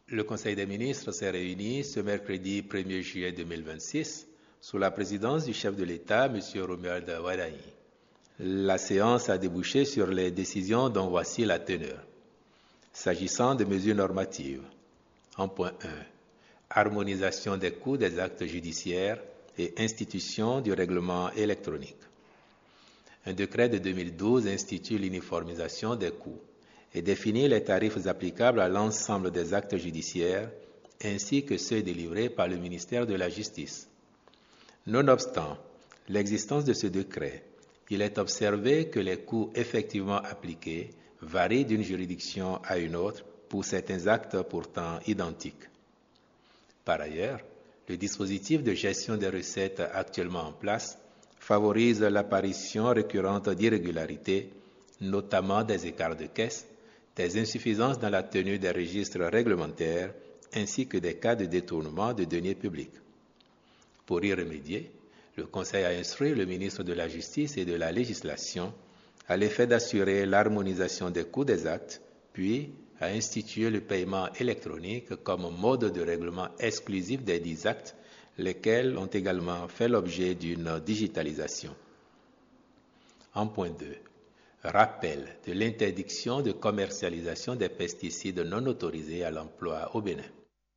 Le Conseil des ministres s'est réuni ce mercredi 1er juillet 2026 sous la présidence du chef de l'État, M. Romuald Wadani. La séance a débouché sur les décisions dont voici la teneur. S'agissant de mesures normatives, en point 1, harmonisation des coûts des actes judiciaires et institution du règlement électronique. Un décret de 2012 institue l'uniformisation des coûts et définit les tarifs applicables à l'ensemble des actes judiciaires ainsi que ceux délivrés par le ministère de la Justice. Nonobstant l'existence de ce décret, il est observé que les coûts effectivement appliqués varient d'une juridiction à une autre pour certains actes pourtant identiques. Par ailleurs, le dispositif de gestion des recettes actuellement en place favorise l'apparition récurrente d'irrégularités, notamment des écarts de caisse, des insuffisances dans la tenue des registres réglementaires, ainsi que des cas de détournement de deniers publics. Pour y remédier, le Conseil a instruit le ministre de la Justice et de la Législation à l'effet d'assurer l'harmonisation des coûts des actes, puis a institué le paiement électronique comme mode de règlement exclusif des 10 actes, lesquels ont également fait l'objet d'une digitalisation. En point 2, rappel de l'interdiction de commercialisation des pesticides non autorisés à l'emploi au Bénin.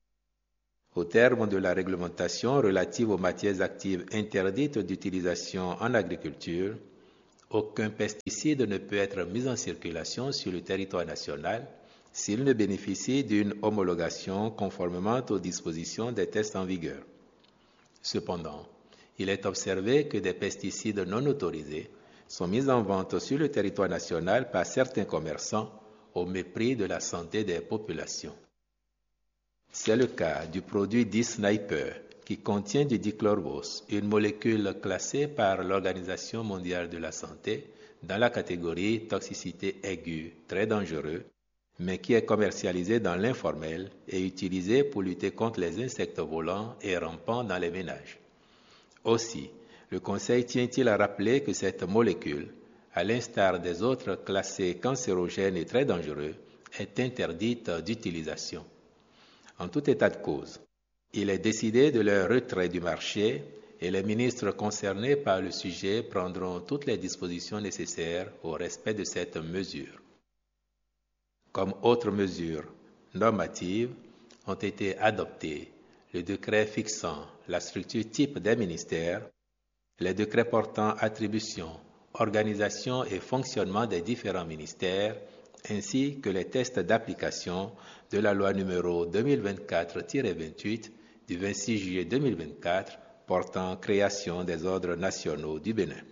Au terme de la réglementation relative aux matières actives interdites d'utilisation en agriculture, aucun pesticide ne peut être mis en circulation sur le territoire national s'il ne bénéficie d'une homologation conformément aux dispositions des tests en vigueur. Cependant, il est observé que des pesticides non autorisés sont mis en vente sur le territoire national par certains commerçants au mépris de la santé des populations. C'est le cas du produit dit Sniper, qui contient du dichlorvos, une molécule classée par l'Organisation mondiale de la santé dans la catégorie toxicité aiguë, très dangereux, mais qui est commercialisé dans l'informel et utilisé pour lutter contre les insectes volants et rampants dans les ménages. Aussi, le Conseil tient-il à rappeler que cette molécule, à l'instar des autres classés cancérogènes et très dangereux, est interdite d'utilisation. En tout état de cause, il est décidé de leur retrait du marché et les ministres concernés par le sujet prendront toutes les dispositions nécessaires au respect de cette mesure. Comme autres mesures normatives, ont été adoptées le décret fixant la structure type des ministères, les décrets portant attribution, organisation et fonctionnement des différents ministères, ainsi que les tests d'application de la loi numéro 2024-28 du 26 juillet 2024 portant création des ordres nationaux du Bénin.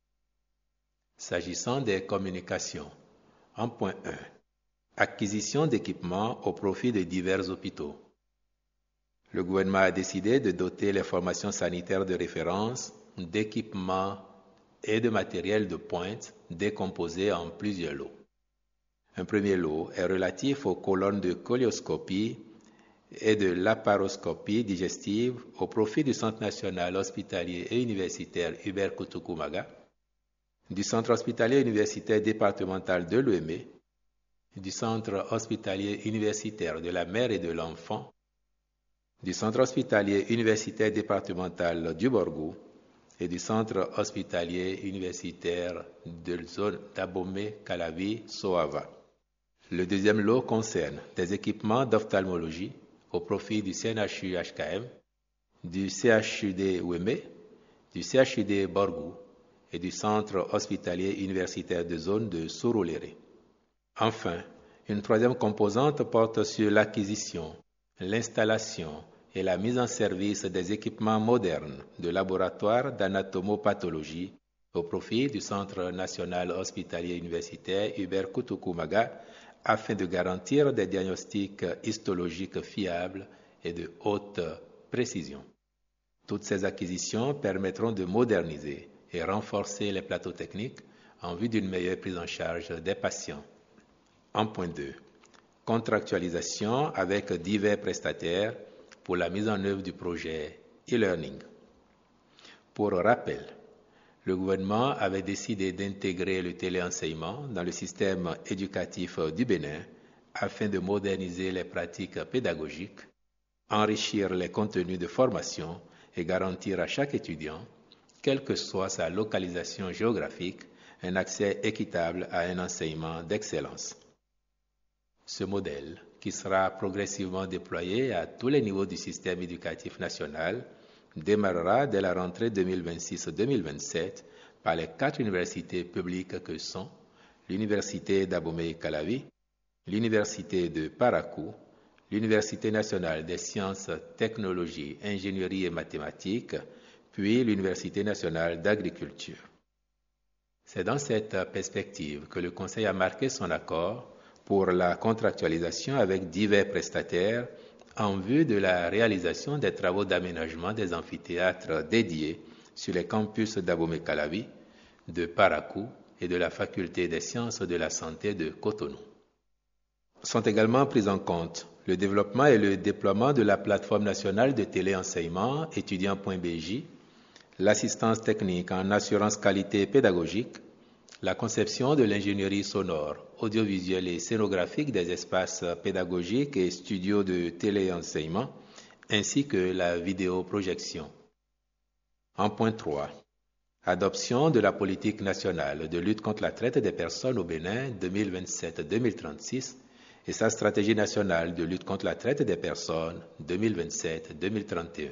S'agissant des communications, en point 1, acquisition d'équipements au profit de divers hôpitaux. Le gouvernement a décidé de doter les formations sanitaires de référence d'équipements et de matériel de pointe décomposés en plusieurs lots. Un premier lot est relatif aux colonnes de colioscopie et de laparoscopie digestive au profit du Centre national hospitalier et universitaire Hubert Kutukumaga, du Centre hospitalier universitaire départemental de Lomé, du Centre hospitalier universitaire de la mère et de l'enfant, du Centre hospitalier universitaire départemental du Borgou et du Centre hospitalier universitaire de zone d'Abomey-Calavi-Soava. Le deuxième lot concerne des équipements d'ophtalmologie au profit du CNHU-HKM, du CHUD Ouémé, du CHUD Borgou et du Centre hospitalier universitaire de zone de Surulere. Enfin, une troisième composante porte sur l'acquisition, l'installation et la mise en service des équipements modernes de laboratoires d'anatomopathologie au profit du Centre national hospitalier universitaire Hubert Kutukumaga afin de garantir des diagnostics histologiques fiables et de haute précision. Toutes ces acquisitions permettront de moderniser et renforcer les plateaux techniques en vue d'une meilleure prise en charge des patients. En point 2, contractualisation avec divers prestataires pour la mise en œuvre du projet e-learning. Pour rappel, le gouvernement avait décidé d'intégrer le téléenseignement dans le système éducatif du Bénin afin de moderniser les pratiques pédagogiques, enrichir les contenus de formation et garantir à chaque étudiant, quelle que soit sa localisation géographique, un accès équitable à un enseignement d'excellence. Ce modèle, qui sera progressivement déployé à tous les niveaux du système éducatif national, démarrera dès la rentrée 2026-2027 par les 4 universités publiques que sont l'Université d'Abomey-Calavi, l'Université de Parakou, l'Université nationale des sciences, technologies, ingénierie et mathématiques, puis l'Université nationale d'agriculture. C'est dans cette perspective que le Conseil a marqué son accord pour la contractualisation avec divers prestataires en vue de la réalisation des travaux d'aménagement des amphithéâtres dédiés sur les campus d'Abomey-Calavi, de Parakou et de la Faculté des sciences de la santé de Cotonou. Sont également pris en compte le développement et le déploiement de la plateforme nationale de téléenseignement étudiant.bj, l'assistance technique en assurance qualité pédagogique, la conception de l'ingénierie sonore, audiovisuelle et scénographique des espaces pédagogiques et studios de téléenseignement, ainsi que la vidéoprojection. En point 3, adoption de la politique nationale de lutte contre la traite des personnes au Bénin 2027-2036 et sa stratégie nationale de lutte contre la traite des personnes 2027-2031.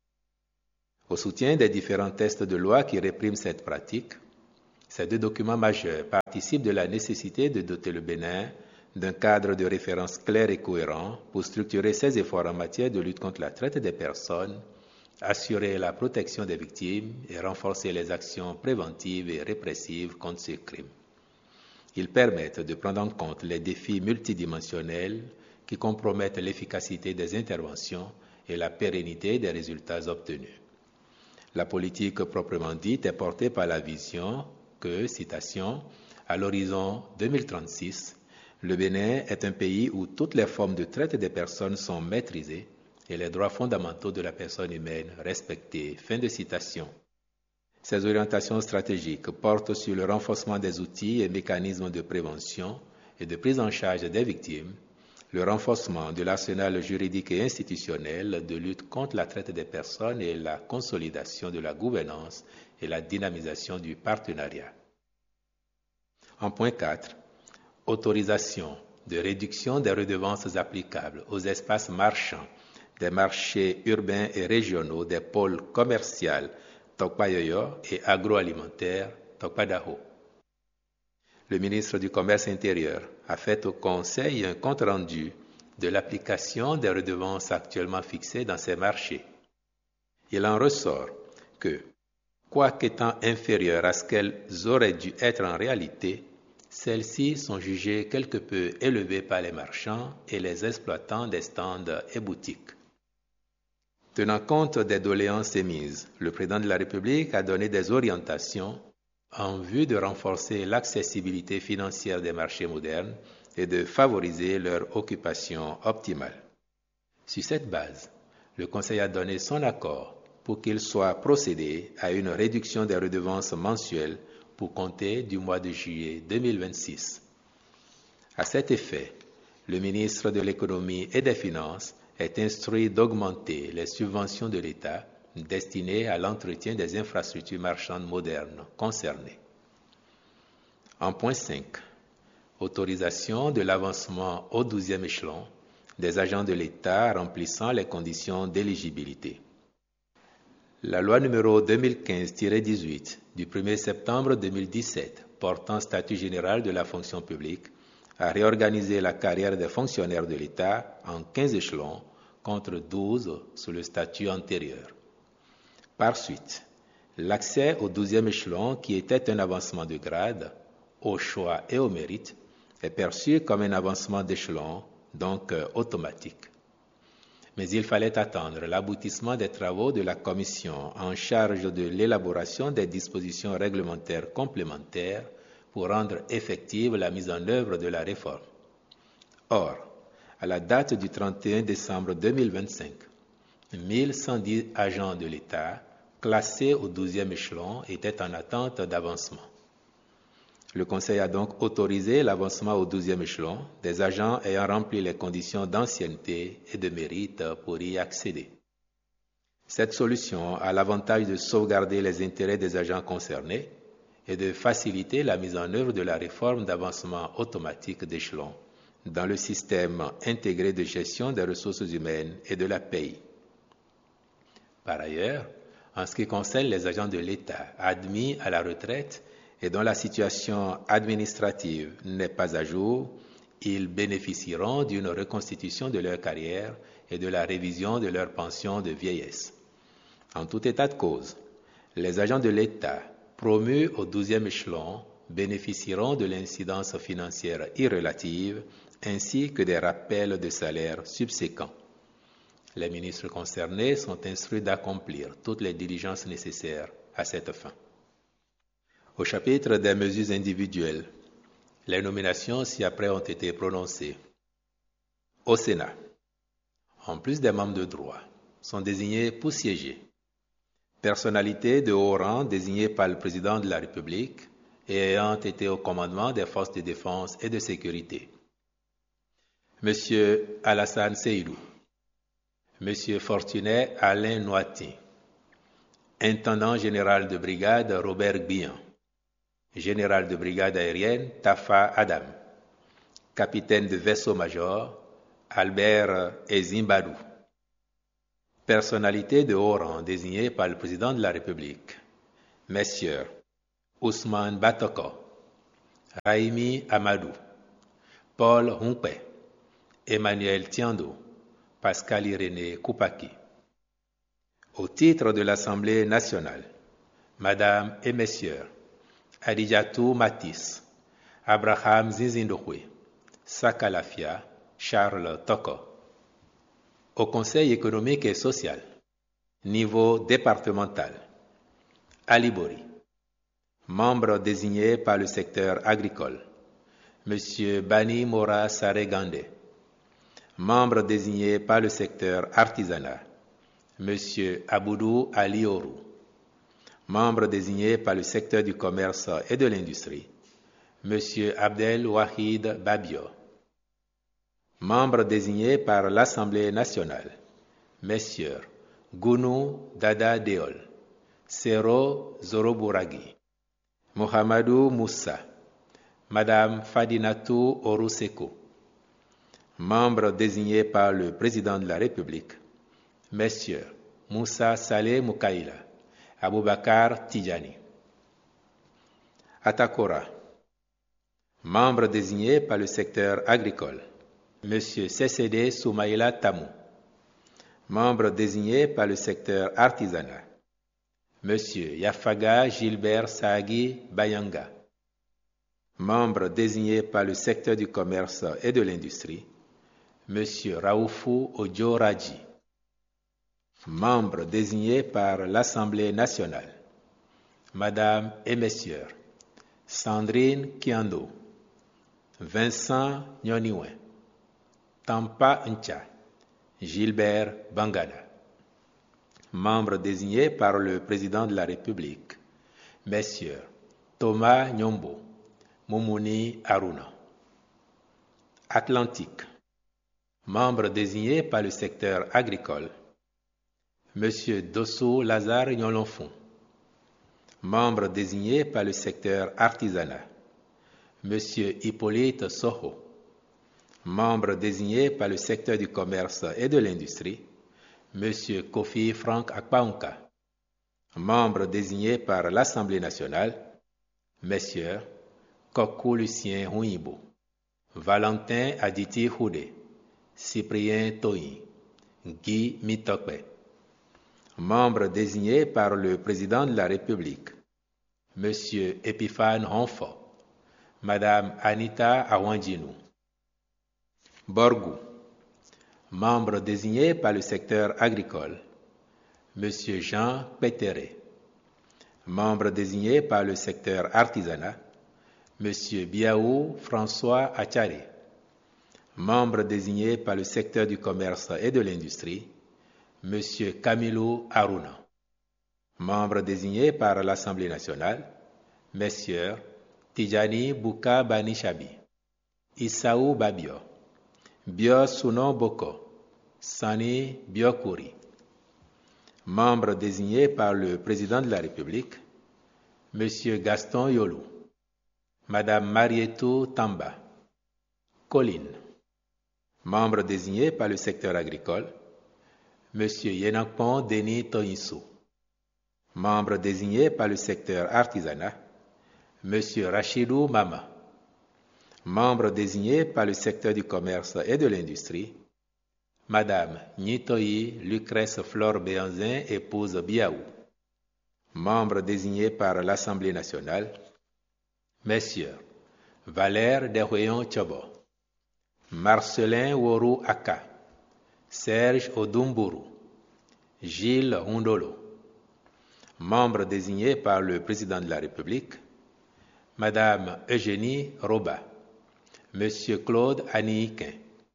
Au soutien des différents textes de loi qui répriment cette pratique, ces 2 documents majeurs participent de la nécessité de doter le Bénin d'un cadre de référence clair et cohérent pour structurer ses efforts en matière de lutte contre la traite des personnes, assurer la protection des victimes et renforcer les actions préventives et répressives contre ces crimes. Ils permettent de prendre en compte les défis multidimensionnels qui compromettent l'efficacité des interventions et la pérennité des résultats obtenus. La politique proprement dite est portée par la vision que, citation, à l'horizon 2036, le Bénin est un pays où toutes les formes de traite des personnes sont maîtrisées et les droits fondamentaux de la personne humaine respectés. Fin de citation. Ces orientations stratégiques portent sur le renforcement des outils et mécanismes de prévention et de prise en charge des victimes, le renforcement de l'arsenal juridique et institutionnel de lutte contre la traite des personnes et la consolidation de la gouvernance et la dynamisation du partenariat. En point 4, autorisation de réduction des redevances applicables aux espaces marchands des marchés urbains et régionaux des pôles commerciaux Tokpayoyo et agroalimentaires Tokpadaho. Le ministre du Commerce intérieur a fait au Conseil un compte-rendu de l'application des redevances actuellement fixées dans ces marchés. Il en ressort que, quoiqu'étant inférieures à ce qu'elles auraient dû être en réalité, celles-ci sont jugées quelque peu élevées par les marchands et les exploitants des stands et boutiques. Tenant compte des doléances émises, le président de la République a donné des orientations en vue de renforcer l'accessibilité financière des marchés modernes et de favoriser leur occupation optimale. Sur cette base, le Conseil a donné son accord pour qu'il soit procédé à une réduction des redevances mensuelles pour compter du mois de juillet 2026. À cet effet, le ministre de l'Économie et des Finances est instruit d'augmenter les subventions de l'État destinées à l'entretien des infrastructures marchandes modernes concernées. En point 5, autorisation de l'avancement au 12e échelon des agents de l'État remplissant les conditions d'éligibilité. La loi numéro 2015-18 du 1er septembre 2017 portant statut général de la fonction publique a réorganisé la carrière des fonctionnaires de l'État en 15 échelons contre 12 sous le statut antérieur. Par suite, l'accès au 12e échelon, qui était un avancement de grade, au choix et au mérite, est perçu comme un avancement d'échelon, donc automatique. Mais il fallait attendre l'aboutissement des travaux de la commission en charge de l'élaboration des dispositions réglementaires complémentaires pour rendre effective la mise en œuvre de la réforme. Or, à la date du 31 décembre 2025, 1110 agents de l'État classés au 12e échelon étaient en attente d'avancement. Le Conseil a donc autorisé l'avancement au 12e échelon des agents ayant rempli les conditions d'ancienneté et de mérite pour y accéder. Cette solution a l'avantage de sauvegarder les intérêts des agents concernés et de faciliter la mise en œuvre de la réforme d'avancement automatique d'échelon dans le système intégré de gestion des ressources humaines et de la paie. Par ailleurs, en ce qui concerne les agents de l'État admis à la retraite et dont la situation administrative n'est pas à jour, ils bénéficieront d'une reconstitution de leur carrière et de la révision de leur pension de vieillesse. En tout état de cause, les agents de l'État promus au 12e échelon bénéficieront de l'incidence financière irrelative ainsi que des rappels de salaire subséquents. Les ministres concernés sont instruits d'accomplir toutes les diligences nécessaires à cette fin. Au chapitre des mesures individuelles, les nominations ci-après ont été prononcées. Au Sénat, en plus des membres de droit, sont désignés pour siéger personnalités de haut rang désignées par le président de la République et ayant été au commandement des forces de défense et de sécurité. M. Alassane Seydou, M. Fortuné Alain Noati, intendant général de brigade Robert Bihan, général de brigade aérienne Tafa Adam, capitaine de vaisseau-major Albert Ezimbadou, personnalité de haut rang désignée par le président de la République, messieurs Ousmane Batoko, Raimi Amadou, Paul Humpé, Emmanuel Tiando, Pascal Irénée Koupaki. Au titre de l'Assemblée nationale, Madame et Messieurs Adidjatou Matisse, Abraham Zizindoué, Sakalafia, Charles Toko. Au Conseil économique et social, niveau départemental, Ali Bori, membre désigné par le secteur agricole, M. Bani Mora Saregande, membre désigné par le secteur artisanat, M. Aboudou Ali Orou, membre désigné par le secteur du commerce et de l'industrie, M. Abdel Wahid Babio, membre désigné par l'Assemblée nationale, messieurs Gounou Dada Deol, Sero Zorobouragui, Mohamedou Moussa, Madame Fadinatou Oruseko, membre désigné par le président de la République, messieurs Moussa Saleh Moukaïla, Aboubakar Tidjani. Atakora, membre désigné par le secteur agricole, M. Cécédé Soumaïla Tamou, membre désigné par le secteur artisanat, M. Yafaga Gilbert Saagi Bayanga, membre désigné par le secteur du commerce et de l'industrie, M. Raoufou Odjo Radji, membre désigné par l'Assemblée nationale, Madame et Messieurs Sandrine Kiando, Vincent Nyoniwen, Tampa Ncha, Gilbert Bangada, membre désigné par le président de la République, messieurs Thomas Nyombo, Moumouni Aruna. Atlantique, membre désigné par le secteur agricole, monsieur Dosso Lazare Nyolonfon, membre désigné par le secteur artisanat, monsieur Hippolyte Soho, membre désigné par le secteur du commerce et de l'industrie, M. Kofi Frank Akpaonka, membre désigné par l'Assemblée nationale, messieurs Kokou Lucien Huibo, Valentin Aditi Houdé, Cyprien Toyi, Guy Mitokpe, membre désigné par le président de la République, M. Epiphane Honfo, Madame Anita Awanjinou. Borgou, membre désigné par le secteur agricole, M. Jean Pétéré, membre désigné par le secteur artisanat, M. Biaou François Achare, membre désigné par le secteur du commerce et de l'industrie, M. Camilo Aruna, membre désigné par l'Assemblée nationale, messieurs Tijani Bouka Banishabi, Issaou Babio, Bio Sunon Boko, Sani Biokouri. Membre désigné par le Président de la République, M. Gaston Yolou, Mme Marietou Tamba, Colline. Membre désigné par le secteur agricole, M. Yenakpon Denis Toinsou. Membre désigné par le secteur artisanat, M. Rachidou Mama. Membre désigné par le secteur du commerce et de l'industrie, Madame Nitoyi Lucrèce Flore Béanzin, épouse Biaou. Membre désigné par l'Assemblée nationale, Messieurs Valère Dehoyon Tchobo, Marcelin Worou Aka, Serge Odumburu, Gilles Hundolo. Membre désigné par le Président de la République, Madame Eugénie Roba, Monsieur Claude Aniiquin.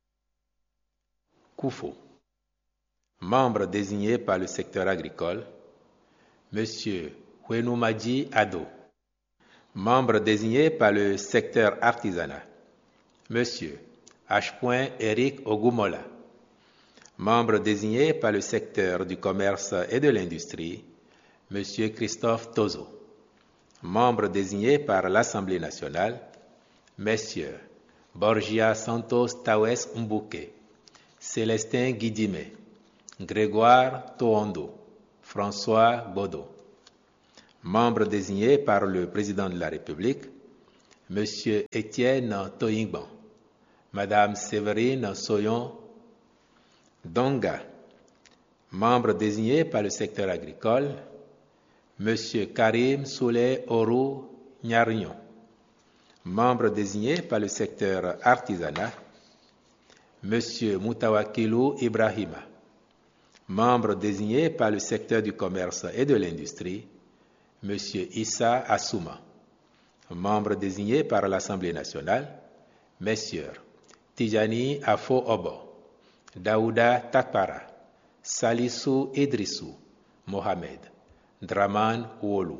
Koufo. Membre désigné par le secteur agricole, Monsieur Hwenoumadji Ado. Membre désigné par le secteur artisanat, Monsieur H. Eric Ogumola. Membre désigné par le secteur du commerce et de l'industrie, Monsieur Christophe Tozo. Membre désigné par l'Assemblée nationale, Messieurs Borgia Santos Tawes Mbouke, Célestin Guidimé, Grégoire Toondo, François Bodo. Membre désigné par le Président de la République, M. Étienne Toyingban, Mme Séverine Soyon Donga. Membre désigné par le secteur agricole, M. Karim Souley Orou Nyarignon. Membre désigné par le secteur artisanat, M. Moutawakilou Ibrahima. Membre désigné par le secteur du commerce et de l'industrie, M. Issa Assouma. Membre désigné par l'Assemblée nationale, Messieurs Tijani Afo Obo, Daouda Takpara, Salissou Idrissou Mohamed, Draman Ouolou.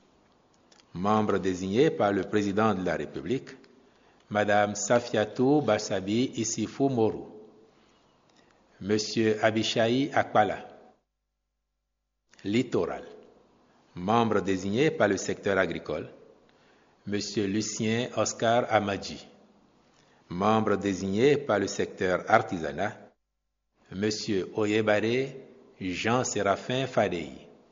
Membre désigné par le Président de la République, Madame Safiatou Bassabi Issifou Morou, Monsieur Abishai Akpala. Littoral. Membre désigné par le secteur agricole, Monsieur Lucien Oscar Amadji. Membre désigné par le secteur artisanat, Monsieur Oyebare Jean-Séraphin Fadei.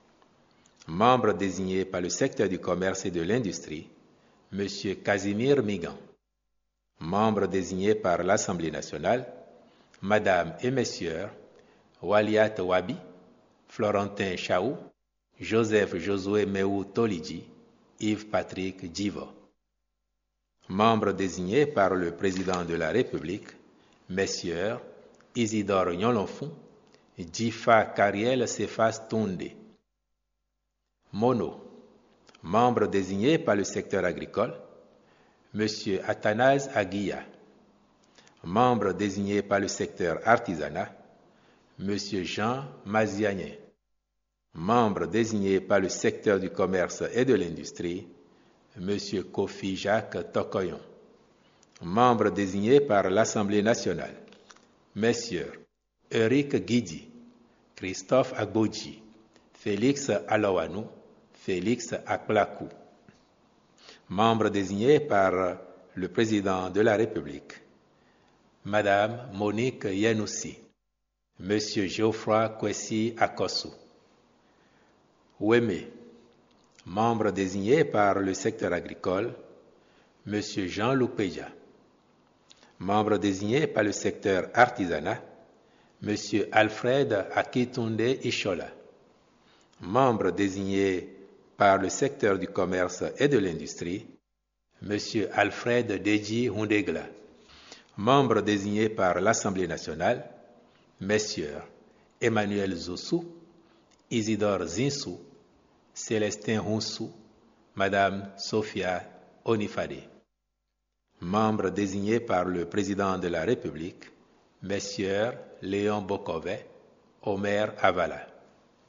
Membre désigné par le secteur du commerce et de l'industrie, Monsieur Casimir Migan. Membre désigné par l'Assemblée nationale, Madame et Messieurs Waliat Wabi, Florentin Chaou, Joseph Josué Meou Tolidji, Yves Patrick Djivo. Membre désigné par le Président de la République, Messieurs Isidore Nyolonfou, Djifa Kariel Sefas Toundé. Mono. Membre désigné par le secteur agricole, Monsieur Athanase Aguilla. Membre désigné par le secteur artisanat, Monsieur Jean Maziagné. Membre désigné par le secteur du commerce et de l'industrie, Monsieur Kofi Jacques Tokoyon. Membre désigné par l'Assemblée nationale, Messieurs Eric Guidi, Christophe Agbodji, Félix Alawanou, Félix Aklakou. Membre désigné par le Président de la République, Madame Monique Yanoussi, Monsieur Geoffroy Kwesi Akossou. Ouémé. Membre désigné par le secteur agricole, Monsieur Jean Loupeja. Membre désigné par le secteur artisanat, Monsieur Alfred Akitunde Ishola. Membre désigné par le secteur du commerce et de l'industrie, Monsieur Alfred Deji Hundegla. Membre désigné par l'Assemblée nationale, Messieurs Emmanuel Zoussou, Isidore Zinsou, Célestin Hounsou, Madame Sophia Onifade. Membre désigné par le Président de la République, Messieurs Léon Bokové, Omer Avala.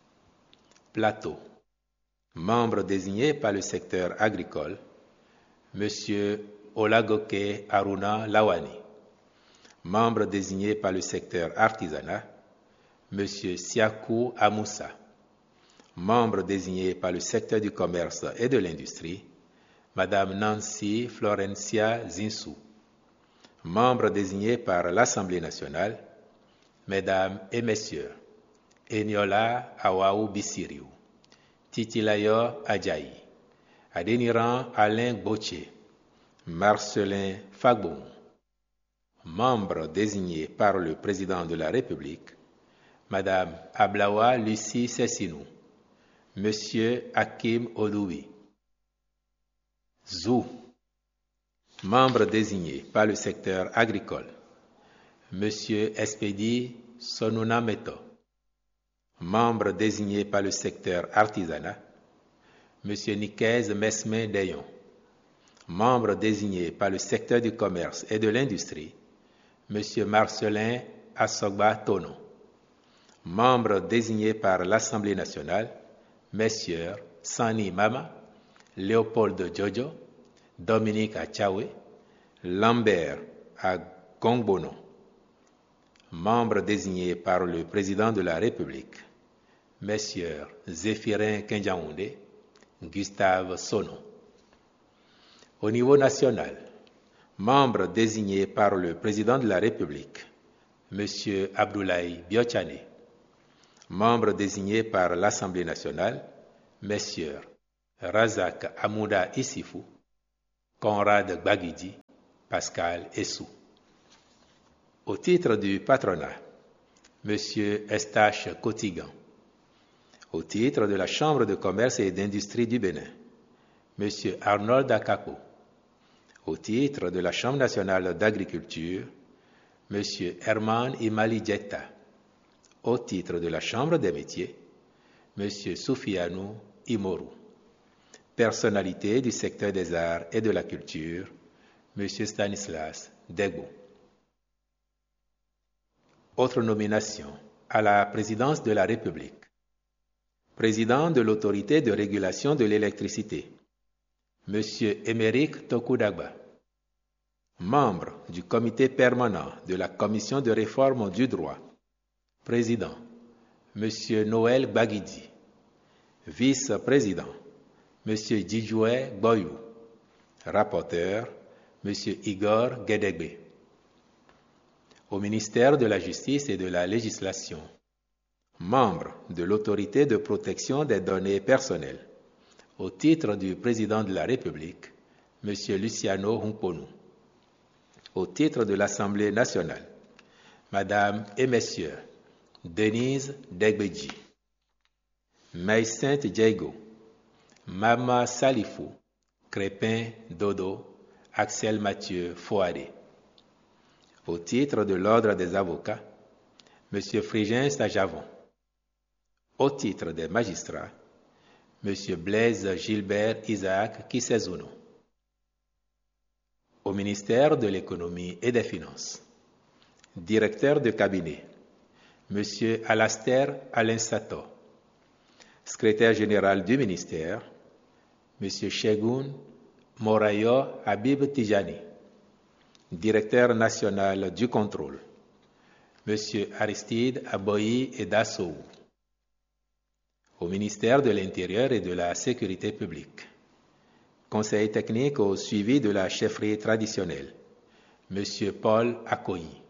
Plateau. Membre désigné par le secteur agricole, M. Olagoke Aruna Lawani. Membre désigné par le secteur artisanat, M. Siakou Amoussa. Membre désigné par le secteur du commerce et de l'industrie, Mme Nancy Florencia Zinsou. Membre désigné par l'Assemblée nationale, Mesdames et Messieurs, Eniola Awaou Bissiriou, Titilayo Adjaï, Adéniran Alain Botché, Marcelin Fagbon. Membre désigné par le Président de la République, Mme Ablawa Lucie Sessinou, M. Hakim Odoui. Zou. Membre désigné par le secteur agricole, M. Espedi Sonuna Meto. Membre désigné par le secteur artisanat, M. Nikez Mesme Dayon. Membre désigné par le secteur du commerce et de l'industrie, M. Marcelin Assogba Tono. Membre désigné par l'Assemblée nationale, Messieurs Sani Mama, Léopold Jojo, Dominique Achawe, Lambert Agongbono. Membre désigné par le Président de la République, Messieurs Zéphirin Kenjaoundé, Gustave Sono. Au niveau national, membre désigné par le Président de la République, M. Abdoulaye Biochane. Membre désigné par l'Assemblée nationale, Messieurs Razak Amouda Issifou, Conrad Gbagidi, Pascal Essou. Au titre du patronat, M. Estache Kotigan. Au titre de la Chambre de commerce et d'industrie du Bénin, M. Arnold Akapo. Au titre de la Chambre nationale d'agriculture, M. Herman Imali Djetta. Au titre de la Chambre des métiers, M. Soufianou Imoru. Personnalité du secteur des arts et de la culture, M. Stanislas Degbo. Autre nomination à la présidence de la République. Président de l'autorité de régulation de l'électricité, M. Émeric Tokudagba. Membre du comité permanent de la Commission de réforme du droit. Président, M. Noël Gbagidi. Vice-président, M. Djidjoué Boyou. Rapporteur, M. Igor Guédégbé. Au ministère de la Justice et de la Législation. Membre de l'autorité de protection des données personnelles. Au titre du président de la République, M. Luciano Humponu. Au titre de l'Assemblée nationale, Madame et Messieurs, Denise Degbeji, Maïsinte Diego, Mama Salifou, Crépin Dodo, Axel Mathieu Fouadé. Au titre de l'Ordre des avocats, M. Frigin Stajavon. Au titre des magistrats, M. Blaise Gilbert Isaac Kisezuno. Au ministère de l'Économie et des Finances, directeur de cabinet, M. Alastair Alinsato. Secrétaire général du ministère, M. Shegun Morayo Habib Tijani. Directeur national du contrôle, M. Aristide Aboyi Edassou. Au ministère de l'Intérieur et de la Sécurité publique, conseil technique au suivi de la chefferie traditionnelle, M. Paul Akoyi.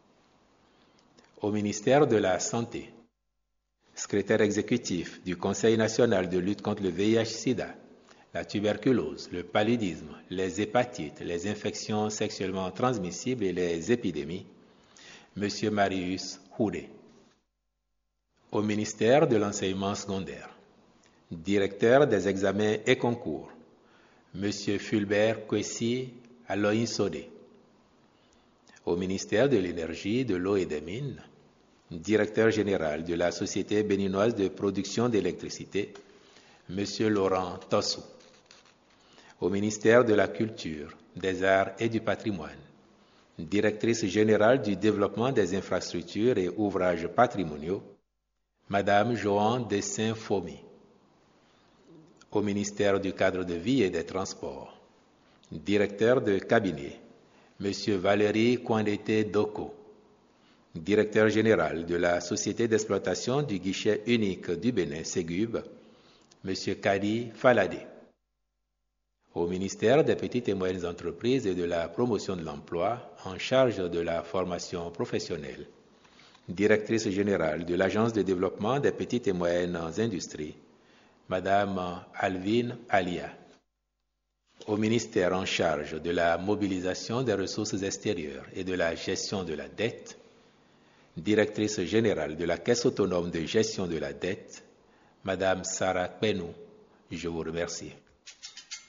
Au ministère de la Santé, secrétaire exécutif du Conseil national de lutte contre le VIH-Sida, la tuberculose, le paludisme, les hépatites, les infections sexuellement transmissibles et les épidémies, M. Marius Houdé. Au ministère de l'Enseignement secondaire, directeur des examens et concours, M. Fulbert Kwesi Aloyin Sodé. Au ministère de l'Énergie, de l'Eau et des Mines, directeur général de la Société béninoise de production d'électricité, M. Laurent Tossou. Au ministère de la Culture, des Arts et du Patrimoine, directrice générale du développement des infrastructures et ouvrages patrimoniaux, Madame Joan Dessin-Fomi. Au ministère du Cadre de vie et des Transports, Directeur de cabinet, M. Valérie Kwandete Doko. Directeur général de la Société d'exploitation du guichet unique du Bénin, Ségub, M. Kadi Faladé. Au ministère des Petites et Moyennes Entreprises et de la Promotion de l'Emploi, en charge de la formation professionnelle, Directrice générale de l'Agence de développement des petites et moyennes industries, Madame Alvin Alia. Au ministère en charge de la mobilisation des ressources extérieures et de la gestion de la dette, Directrice générale de la Caisse autonome de gestion de la dette, Madame Sarah Penou. Je vous remercie.